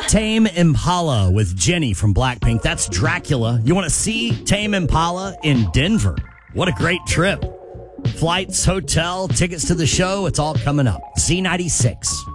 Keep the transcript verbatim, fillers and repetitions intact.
Tame Impala with Jenny from Blackpink. That's Dracula. You want to see Tame Impala in Denver? What a great trip. Flights, hotel, tickets to the show. It's all coming up. Z ninety-six.